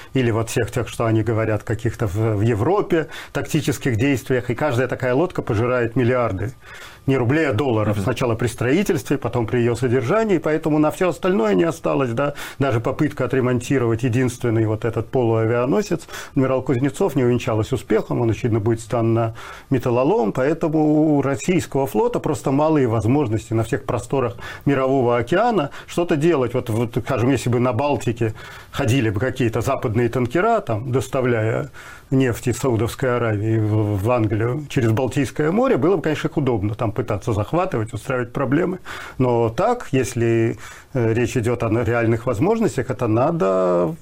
или вот всех тех, что они говорят, каких-то в Европе, тактических действиях, и каждая такая лодка пожирает миллиарды. Не рублей, а долларов. Сначала при строительстве, потом при ее содержании, поэтому на все остальное не осталось, да. Даже попытка отремонтировать единственный вот этот полуавианосец «Адмирал Кузнецов» не увенчалась успехом, он, очевидно, будет стан на металлолом, поэтому у российского флота просто малые возможности на всех просторах Мирового океана что-то делать. Вот, скажем, если бы на Балтике ходили бы какие-то западные танкера, там, доставляя нефть из Саудовской Аравии в Англию через Балтийское море, было бы, конечно, их удобно там пытаться захватывать, устраивать проблемы. Но так, если речь идет о реальных возможностях, это надо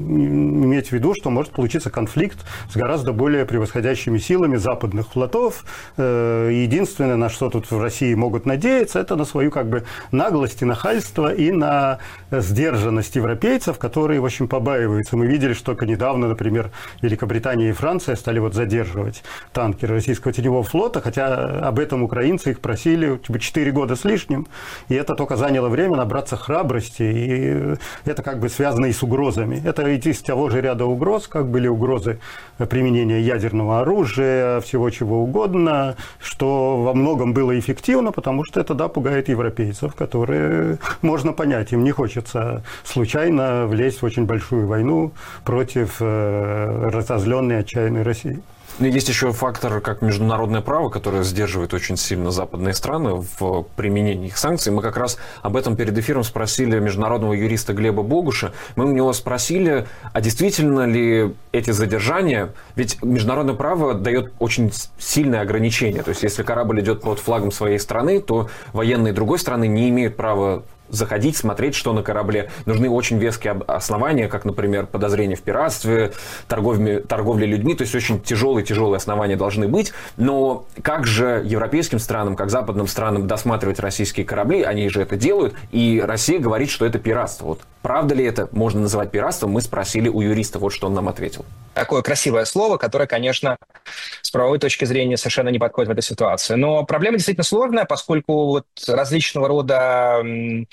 иметь в виду, что может получиться конфликт с гораздо более превосходящими силами западных флотов. Единственное, на что тут в России могут надеяться, это на свою как бы наглость и нахальство, и на сдержанность европейцев, которые, в общем, побаиваются. Мы видели, что только недавно, например, Великобритания и Франция стали вот задерживать танкеры российского теневого флота, хотя об этом украинцы их просили 4 года с лишним, и это только заняло время набраться храбрости, и это как бы связано и с угрозами. Это из того же ряда угроз, как были угрозы применения ядерного оружия, всего чего угодно, что во многом было эффективно, потому что это, да, пугает европейцев, которые, можно понять, им не хочется случайно влезть в очень большую войну против разозленной, отчаянной России. Но есть еще фактор, как международное право, которое сдерживает очень сильно западные страны в применении их санкций. Мы как раз об этом перед эфиром спросили международного юриста Глеба Богуша. Мы у него спросили, а действительно ли эти задержания... Ведь международное право дает очень сильные ограничения. То есть, если корабль идет под флагом своей страны, то военные другой страны не имеют права заходить, смотреть, что на корабле. Нужны очень веские основания, как, например, подозрение в пиратстве, торговле людьми. То есть очень тяжелые основания должны быть. Но как же европейским странам, как западным странам досматривать российские корабли? Они же это делают. И Россия говорит, что это пиратство. Вот правда ли это можно называть пиратством? Мы спросили у юриста. Вот что он нам ответил. Такое красивое слово, которое, конечно, с правовой точки зрения совершенно не подходит в эту ситуацию. Но проблема действительно сложная, поскольку вот различного рода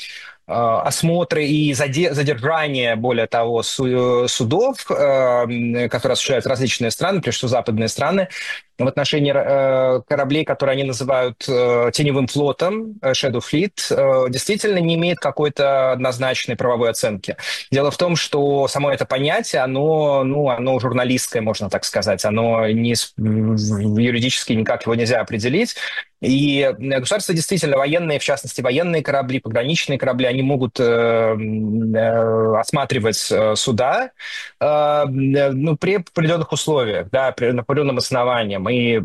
осмотры и задержания, более того, судов, которые осуществляют различные страны, прежде всего западные страны, в отношении кораблей, которые они называют теневым флотом, Shadow Fleet, действительно не имеет какой-то однозначной правовой оценки. Дело в том, что само это понятие, оно журналистское, можно так сказать, оно юридически никак его нельзя определить. И государства действительно военные, в частности военные корабли, пограничные корабли, они могут осматривать суда при определенных условиях, да, при определенном основании. И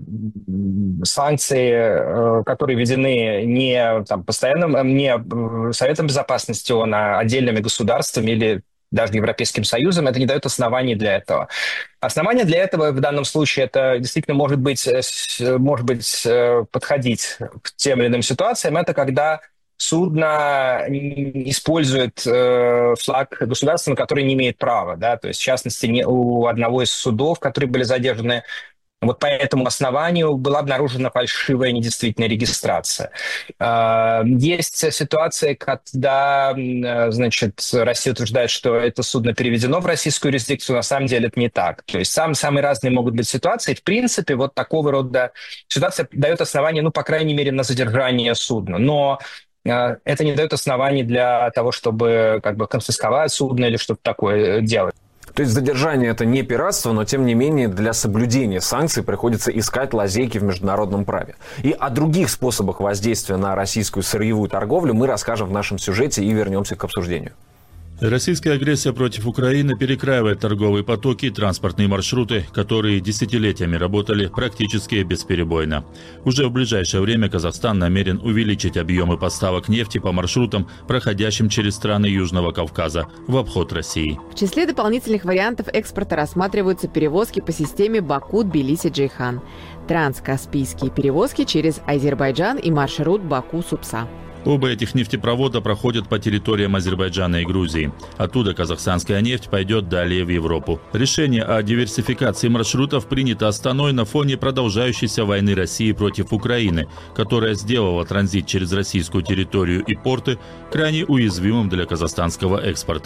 санкции, которые введены не Советом Безопасности ООН, а отдельными государствами или даже Европейским Союзом, это не дает оснований для этого. Основание для этого в данном случае это действительно может быть подходить к тем или иным ситуациям. Это когда судно использует флаг государства, на который не имеет права. Да? То есть, в частности, у одного из судов, которые были задержаны, вот по этому основанию была обнаружена фальшивая недействительная регистрация. Есть ситуации, когда, Россия утверждает, что это судно переведено в российскую юрисдикцию, на самом деле это не так. То есть самые разные могут быть ситуации. В принципе, вот такого рода ситуация дает основание, по крайней мере, на задержание судна. Но это не дает оснований для того, чтобы конфисковать судно или что-то такое делать. То есть задержание – это не пиратство, но, тем не менее, для соблюдения санкций приходится искать лазейки в международном праве. И о других способах воздействия на российскую сырьевую торговлю мы расскажем в нашем сюжете и вернемся к обсуждению. Российская агрессия против Украины перекраивает торговые потоки и транспортные маршруты, которые десятилетиями работали практически бесперебойно. Уже в ближайшее время Казахстан намерен увеличить объемы поставок нефти по маршрутам, проходящим через страны Южного Кавказа, в обход России. В числе дополнительных вариантов экспорта рассматриваются перевозки по системе Баку-Тбилиси-Джейхан, транскаспийские перевозки через Азербайджан и маршрут Баку-Супса. Оба этих нефтепровода проходят по территориям Азербайджана и Грузии. Оттуда казахстанская нефть пойдет далее в Европу. Решение о диверсификации маршрутов принято Астаной на фоне продолжающейся войны России против Украины, которая сделала транзит через российскую территорию и порты крайне уязвимым для казахстанского экспорта.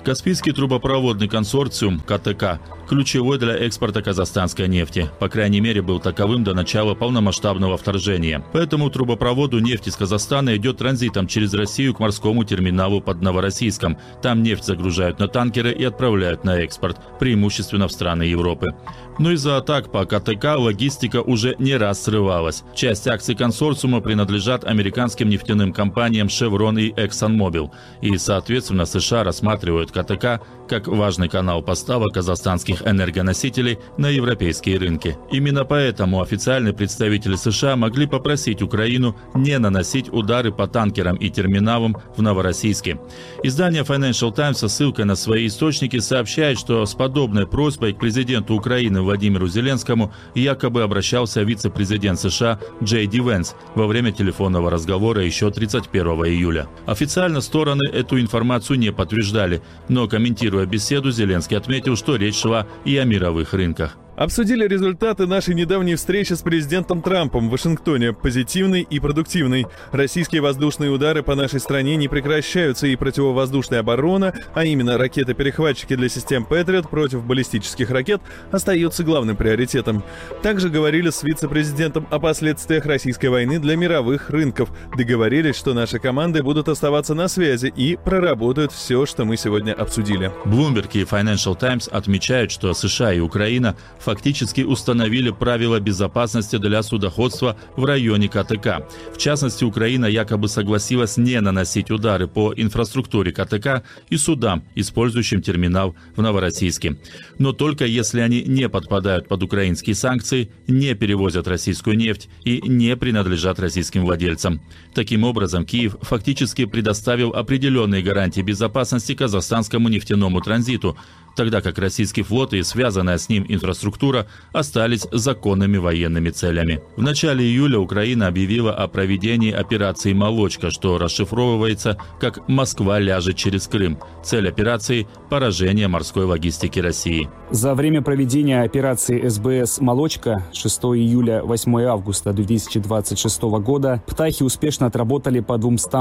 Каспийский трубопроводный консорциум КТК ключевой для экспорта казахстанской нефти. По крайней мере, был таковым до начала полномасштабного вторжения. По этому трубопроводу нефть из Казахстана идет транзитом через Россию к морскому терминалу под Новороссийском. Там нефть загружают на танкеры и отправляют на экспорт, преимущественно в страны Европы. Но из-за атак по КТК логистика уже не раз срывалась. Часть акций консорциума принадлежат американским нефтяным компаниям Chevron и ExxonMobil. И, соответственно, США рассматривают КТК как важный канал поставок казахстанских энергоносителей на европейские рынки. Именно поэтому официальные представители США могли попросить Украину не наносить удары по танкерам и терминалам в Новороссийске. Издание Financial Times со ссылкой на свои источники сообщает, что с подобной просьбой к президенту Украины Владимиру Зеленскому якобы обращался вице-президент США Джей Ди Венс во время телефонного разговора еще 31 июля. Официально стороны эту информацию не подтверждали, но комментируя беседу, Зеленский отметил, что речь шла и о мировых рынках. Обсудили результаты нашей недавней встречи с президентом Трампом в Вашингтоне, позитивный и продуктивный. Российские воздушные удары по нашей стране не прекращаются, и противовоздушная оборона, а именно ракеты-перехватчики для систем Patriot против баллистических ракет, остается главным приоритетом. Также говорили с вице-президентом о последствиях российской войны для мировых рынков. Договорились, что наши команды будут оставаться на связи и проработают все, что мы сегодня обсудили. Bloomberg и Financial Times отмечают, что США и Украина фактически установили правила безопасности для судоходства в районе КТК. В частности, Украина якобы согласилась не наносить удары по инфраструктуре КТК и судам, использующим терминал в Новороссийске. Но только если они не подпадают под украинские санкции, не перевозят российскую нефть и не принадлежат российским владельцам. Таким образом, Киев фактически предоставил определенные гарантии безопасности казахстанскому нефтяному транзиту, тогда как российский флот и связанная с ним инфраструктура остались законными военными целями. В начале июля Украина объявила о проведении операции «Молочка», что расшифровывается как «Москва ляжет через Крым». Цель операции – поражение морской логистики России. За время проведения операции СБС «Молочка» 6 июля – 8 августа 2026 года птахи успешно отработали по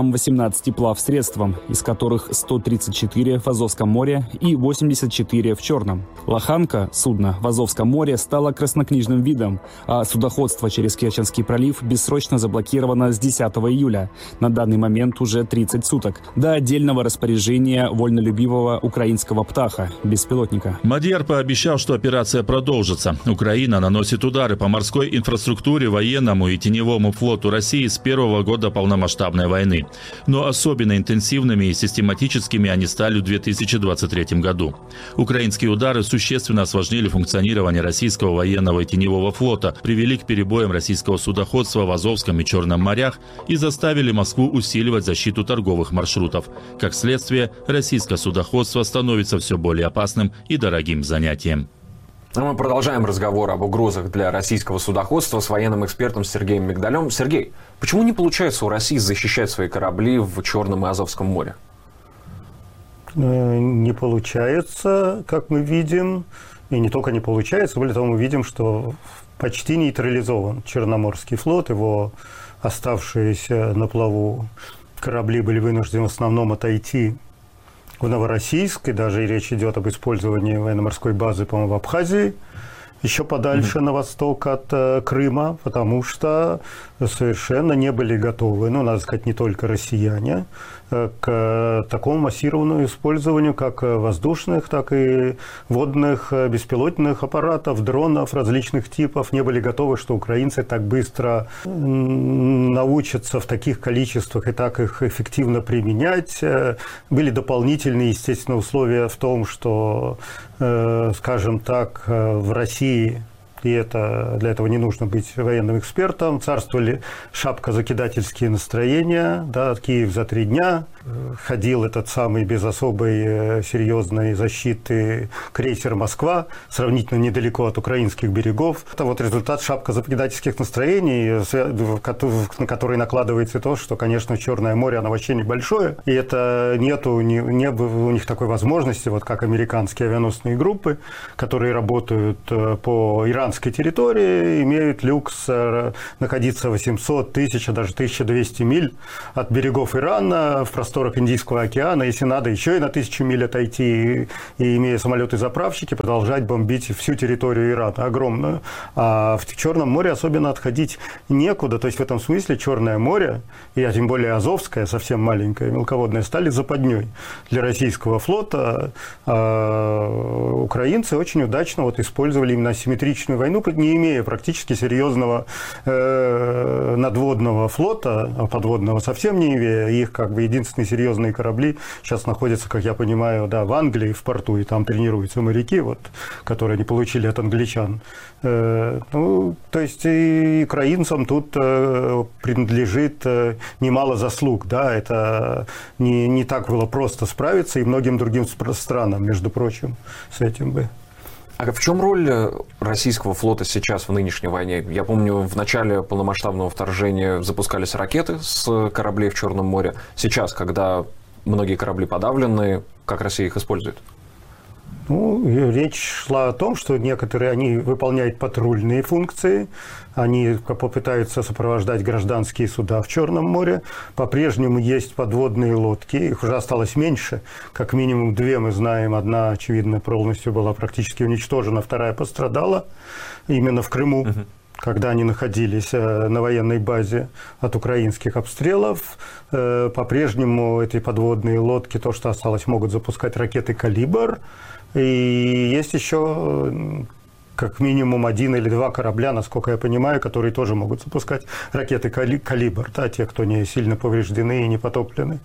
218 плавсредствам, из которых 134 в Азовском море и 84 в Черном. Лоханка, судно в Азовском море, стало краснокнижным видом, а судоходство через Керченский пролив бессрочно заблокировано с 10 июля. На данный момент уже 30 суток. До отдельного распоряжения вольнолюбивого украинского птаха, беспилотника. Мадьяр пообещал, что операция продолжится. Украина наносит удары по морской инфраструктуре, военному и теневому флоту России с первого года полномасштабной войны. Но особенно интенсивными и систематическими они стали в 2023 году. Украинские удары существенно осложнили функционирование российского военного и теневого флота, привели к перебоям российского судоходства в Азовском и Черном морях и заставили Москву усиливать защиту торговых маршрутов. Как следствие, российское судоходство становится все более опасным и дорогим занятием. А мы продолжаем разговор об угрозах для российского судоходства с военным экспертом Сергеем Мигдалем. Сергей, почему не получается у России защищать свои корабли в Черном и Азовском море? Не получается, как мы видим, и не только не получается, более того, мы видим, что почти нейтрализован Черноморский флот, его оставшиеся на плаву корабли были вынуждены в основном отойти в Новороссийск, и даже речь идет об использовании военно-морской базы, по-моему, в Абхазии, еще подальше на восток от Крыма, потому что совершенно не были готовы, ну, надо сказать, не только россияне, к такому массированному использованию как воздушных, так и водных беспилотных аппаратов, дронов различных типов. Не были готовы, что украинцы так быстро научатся в таких количествах и так их эффективно применять. Были дополнительные, естественно, условия в том, что, скажем так, в России, и для этого не нужно быть военным экспертом, царствовали шапкозакидательские настроения, да, Киев за 3 дня, ходил этот самый без особой серьезной защиты крейсер «Москва», сравнительно недалеко от украинских берегов. Это вот результат шапкозакидательских настроений, на который накладывается то, что, конечно, Черное море, оно вообще небольшое, и это не у них такой возможности, вот как американские авианосные группы, которые работают по иранским иранской территории, имеют люкс находиться 800, 1000, даже 1200 миль от берегов Ирана в просторах Индийского океана. Если надо, еще и на 1000 миль отойти, и имея самолеты-заправщики, продолжать бомбить всю территорию Ирана, огромную. А в Черном море особенно отходить некуда. То есть в этом смысле Черное море, и тем более Азовское, совсем маленькое, мелководное, стали западней для российского флота. Украинцы очень удачно использовали именно асимметричную войну, не имея практически серьезного надводного флота, а подводного совсем не имея. Их единственные серьезные корабли сейчас находятся, как я понимаю, в Англии, в порту, и там тренируются моряки, которые они получили от англичан. То есть и украинцам тут принадлежит немало заслуг. Да? Это не так было просто справиться, и многим другим странам, между прочим, с этим бы. А в чем роль российского флота сейчас в нынешней войне? Я помню, в начале полномасштабного вторжения запускались ракеты с кораблей в Черном море. Сейчас, когда многие корабли подавлены, как Россия их использует? Речь шла о том, что некоторые они выполняют патрульные функции, они попытаются сопровождать гражданские суда в Черном море. По-прежнему есть подводные лодки, их уже осталось меньше, как минимум 2 мы знаем. Одна, очевидно, полностью была практически уничтожена, вторая пострадала именно в Крыму. Когда они находились на военной базе от украинских обстрелов. По-прежнему эти подводные лодки, то, что осталось, могут запускать ракеты «Калибр». И есть еще как минимум 1 или 2 корабля, насколько я понимаю, которые тоже могут запускать ракеты «Калибр», те, кто не сильно повреждены и не потоплены.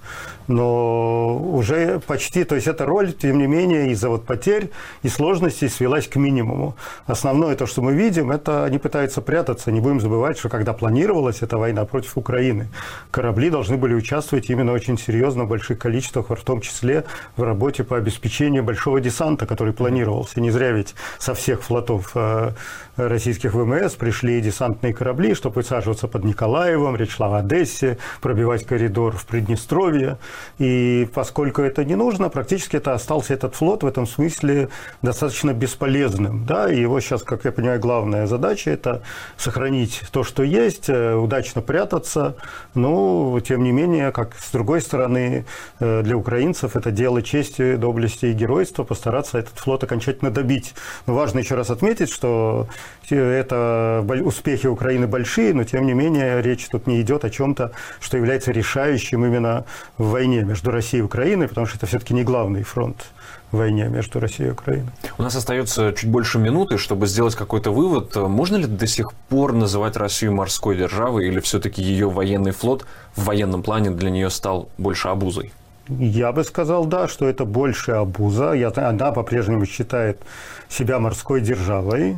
Но уже почти, то есть эта роль, тем не менее, из-за потерь и сложностей свелась к минимуму. Основное то, что мы видим, это они пытаются прятаться. Не будем забывать, что когда планировалась эта война против Украины, корабли должны были участвовать именно очень серьезно в больших количествах, в том числе в работе по обеспечению большого десанта, который планировался. Не зря ведь со всех флотов российских ВМС пришли десантные корабли, чтобы высаживаться под Николаевом, речь шла в Одессе, пробивать коридор в Приднестровье. И поскольку это не нужно, практически остался этот флот в этом смысле достаточно бесполезным. Да? И его сейчас, как я понимаю, главная задача – это сохранить то, что есть, удачно прятаться. Но, тем не менее, как с другой стороны, для украинцев это дело чести, доблести и геройства постараться этот флот окончательно добить. Но важно еще раз отметить, что это успехи Украины большие, но тем не менее речь тут не идет о чем-то, что является решающим именно в войне между Россией и Украиной, потому что это все-таки не главный фронт в войне между Россией и Украиной. У нас остается чуть больше минуты, чтобы сделать какой-то вывод. Можно ли до сих пор называть Россию морской державой, или все-таки ее военный флот в военном плане для нее стал больше обузой? Я бы сказал, да, что это больше обуза. Она по-прежнему считает себя морской державой,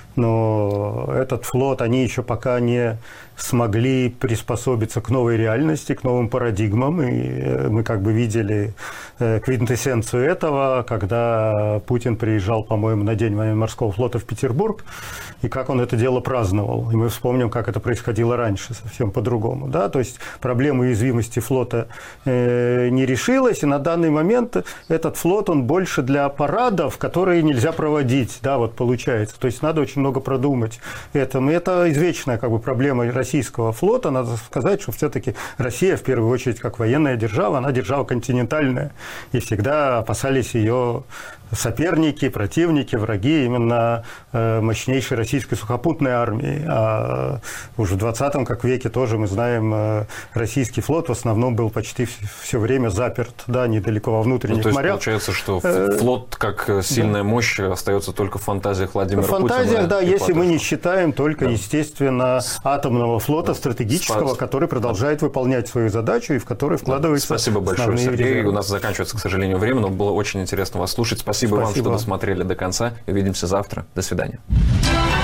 но этот флот, они еще пока не смогли приспособиться к новой реальности, к новым парадигмам. И мы видели квинтэссенцию этого, когда Путин приезжал, по-моему, на День военно-морского флота в Петербург, и как он это дело праздновал. И мы вспомним, как это происходило раньше, совсем по-другому. Да? То есть проблема уязвимости флота не решилась, и на данный момент этот флот, он больше для парадов, которые нельзя проводить. Да, получается. То есть надо очень много продумать этому. И это извечная проблема российского флота. Надо сказать, что все-таки Россия, в первую очередь, как военная держава, она держава континентальная. И всегда опасались ее соперники, противники, враги именно мощнейшей российской сухопутной армии. А уже в 20 веке тоже, мы знаем, российский флот в основном был почти все время заперт, да, недалеко во внутренних морях. То есть получается, что флот как сильная мощь остается только в фантазиях Владимира Путина. В фантазиях, да, если мы не считаем только, естественно, атомного флота стратегического, который продолжает выполнять свою задачу и в который вкладывается. Спасибо большое, Сергей. У нас заканчивается, к сожалению, время, но было очень интересно вас слушать. Спасибо вам, что досмотрели до конца. Увидимся завтра. До свидания.